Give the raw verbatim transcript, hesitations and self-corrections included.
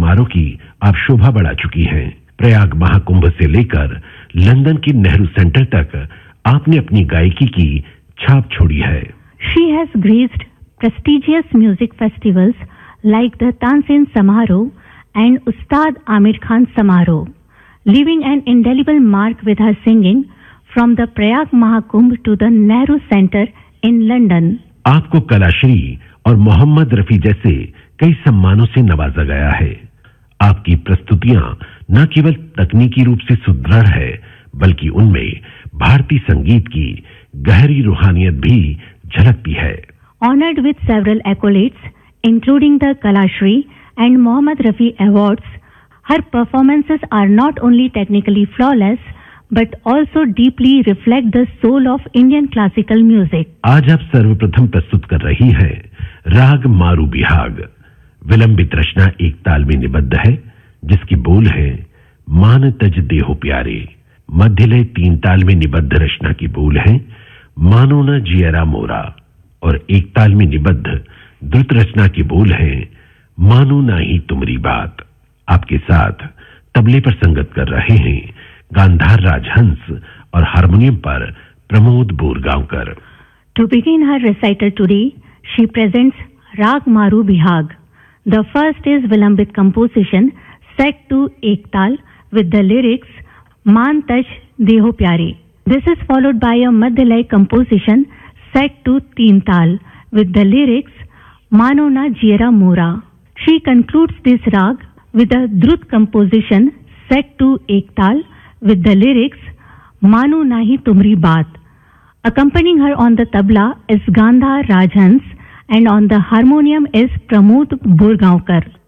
समारोह की आप शोभा बढ़ा चुकी हैं। प्रयाग महाकुंभ से लेकर लंदन के नेहरू सेंटर तक आपने अपनी गायकी की छाप छोड़ी है। She has graced prestigious music festivals like the Tansin Samaroh and Ustad Amir Khan Samaroh, leaving an indelible mark with her singing from the Prayag Mahakumbh to the Nehru Centre in London. आपको कलाश्री और मोहम्मद रफी जैसे कई सम्मानों से नवाजा गया है। आपकी प्रस्तुतियां न केवल तकनीकी रूप से सुदृढ़ है, बल्कि उनमें भारतीय संगीत की गहरी रूहानियत भी झलकती है। Honored with several accolades, including the Kalashri and Mohammad Rafi Awards, her performances are not only technically flawless, but also deeply reflect the soul of Indian classical music. आज आप सर्वप्रथम प्रस्तुत कर रही हैं राग मारू बिहाग। विलंबित रचना एक ताल में निबद्ध है, जिसकी बोल है मान तज देहो प्यारे। मध्यलय तीन ताल में निबद्ध रचना की बोल है मानो न जियरा मोरा, और एक ताल में निबद्ध द्रुत रचना की बोल है मानो ना ही तुमरी बात। आपके साथ तबले पर संगत कर रहे हैं गांधार राजहंस और हारमोनियम पर Pramod Borgaonkar. To begin her recital today, she presents Rag Maru Bihag. The first is Vilambit composition set to Ek Tal with the lyrics Maan Taj Deho Pyare. This is followed by a Madhyalay composition set to Teen Tal with the lyrics Mano Na Jiera Mora. She concludes this rag with a Drut composition set to Ek Tal with the lyrics Manu Nahi Tumri Baat. Accompanying her on the tabla is Gandhar Rajhans and on the harmonium is Pramod Borgaonkar.